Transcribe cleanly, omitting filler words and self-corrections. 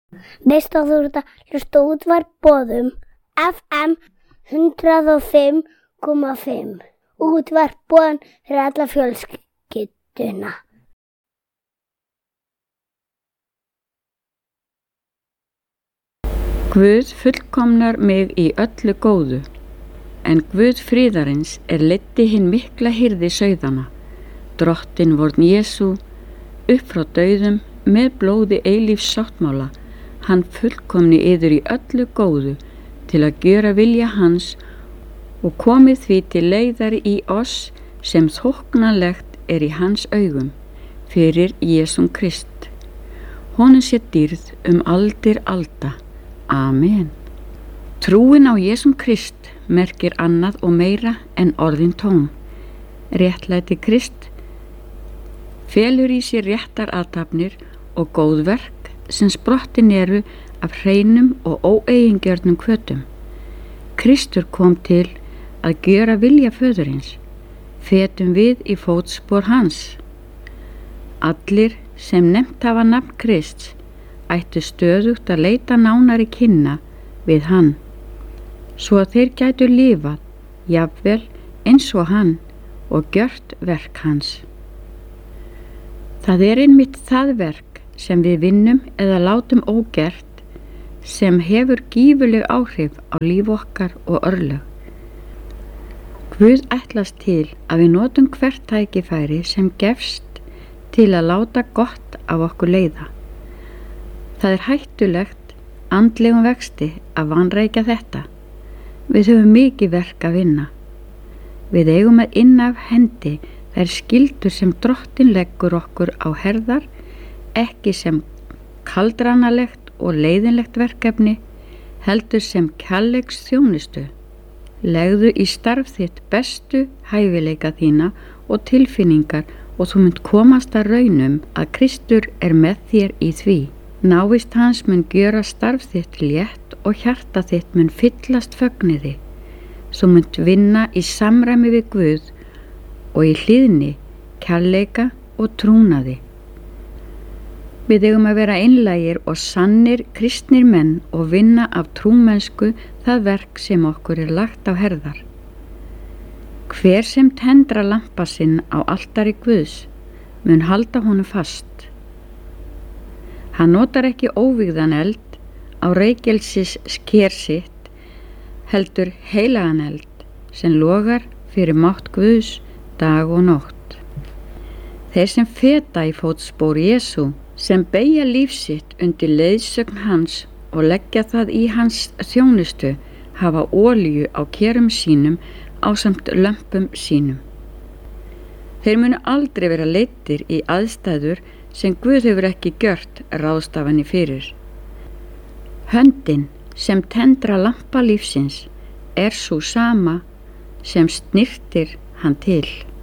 Veistu að þú ert að hlusta á Útvarp Boðum FM 105,5. Útvarp Boðum fyrir alla fjölskylduna. Guð fullkomnar mig í öllu góðu, en Guð friðarins leiddi hinn mikla hirði sauðana, Drottinn vorn Jesú, upp frá dauðum með blóði eilífs sáttmála, hann fullkomni yður í öllu góðu til að gjöra vilja hans og komið því til leiðar í oss sem þóknanlegt í hans augum fyrir Jesum Krist. Honum sé dýrð aldir alda. Amen. Trúin á Jesum Krist merkir annað og meira en orðin tóm. Réttlæti Krist felur í sér réttar athafnir og góð verk sem sprottin eru af hreinum og óeigingjörnum hvötum. Kristur kom til að gjöra vilja föðurins. Fetum við í fótspor hans. Allir sem nefnt hafa nafn Krists ættu stöðugt að leita nánari kynna við hann, svo að þeir gætu lifað, jafnvel eins og hann og gjört verk hans. Það einmitt það verk sem við vinnum eða látum ógert sem hefur gífurleg áhrif á líf okkar og örlög. Guð ætlast til að við notum hvert tækifæri sem gefst til að láta gott af okkur leiða. Það hættulegt andlegum vexti að vanrækja þetta. Við höfum mikið verk að vinna. Við eigum að inna af hendi þær skyldur sem Drottinn leggur okkur á herðar, ekki sem kaldranalegt og leiðinlegt verkefni, heldur sem kærleiks þjónustu. Legðu í starf þitt bestu hæfileika þína og tilfinningar og þú munt komast að raunum að Kristur með þér í því. Návist hans mun gjöra starf þitt létt og hjarta þitt mun fyllast fögnuði. Þú munt vinna í samræmi við Guð og í hlýðni, kærleika og trúnaði. Við eigum að vera einlægir og sannir kristnir menn og vinna af trúmennsku það verk sem okkur lagt á herðar. Hver sem tendra lampa sinn á altari Guðs mun halda honum fast. Hann notar ekki óvígðan eld á reykelsis sker sitt, heldur heilagan eld sem logar fyrir mátt Guðs dag og nótt. Þeir sem feta í fótspor Jesú, sem beygja líf sitt undir leiðsögn hans og leggja það í hans þjónustu, hafa olíu á kerum sínum ásamt lömpum sínum. Þeir munu aldrei vera leiddir í aðstæður sem Guð hefur ekki gjört ráðstafanir fyrir. Höndin sem tendra lampa lífsins sú sama sem snyrtir hann til.